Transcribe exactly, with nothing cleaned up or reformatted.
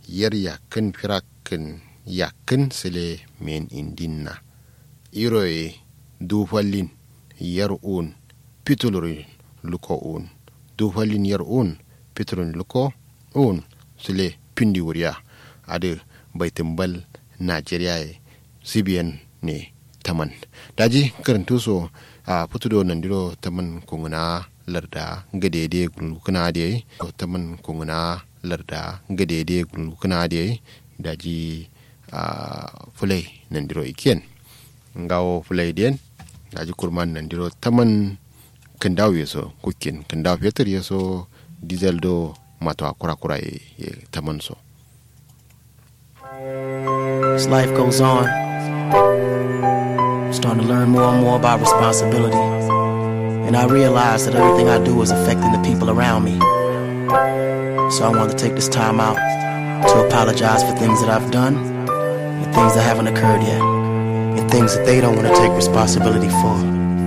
yer yakin firakin yakin sile men indinna iroe dufallin yar un pitulurin luko un dufallin yar un pitulun luko un sile pindi wuriya ade baitimbal Najeriya sibiyan ne taman daji karantu so a putudo nandiro taman kunguna larda gadede gulukuna de taman kunguna larda gadede gulukuna de daji a fulai nandiro iken ngawo fulai den daji kurman nandiro taman kandaw yeso kukin kandaw fetur yeso diesel do mato akura kura e taman so. As life goes on, I'm starting to learn more and more about responsibility. And I realize that everything I do is affecting the people around me. So I want to take this time out to apologize for things that I've done and things that haven't occurred yet and things that they don't want to take responsibility for.